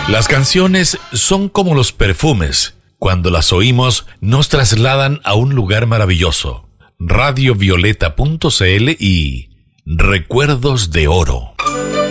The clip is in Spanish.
Las canciones son como los perfumes. Cuando las oímos, nos trasladan a un lugar maravilloso. Radiovioleta.cl y Recuerdos de Oro.